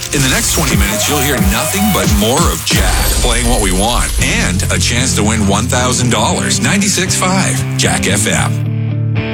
In the next 20 minutes, you'll hear nothing but more of Jack playing what we want and a chance to win $1,000. 96.5 Jack FM.